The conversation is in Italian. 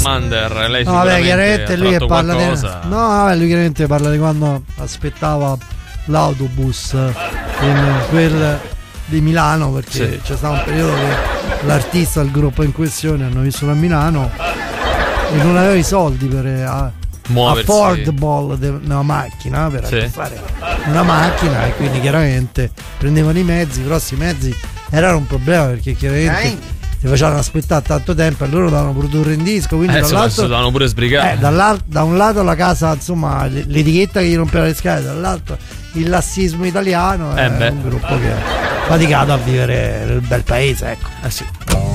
Salamander, lei No, vabbè, chiaramente lui che parla lui chiaramente parla di quando aspettava l'autobus in quel di Milano, perché c'è stato un periodo che l'artista, il gruppo in questione hanno vissuto a Milano e non aveva i soldi per affordable una macchina, per acquistare una macchina, e quindi chiaramente prendevano i mezzi, però questi mezzi erano un problema, perché chiaramente ti facevano aspettare tanto tempo e loro dovevano produrre in disco, quindi dall'altro dovevano pure sbrigare, da un lato la casa, insomma, l'etichetta che gli rompeva le scale, dall'altro il lassismo italiano, è un gruppo che è faticato a vivere nel bel paese, ecco. Sì.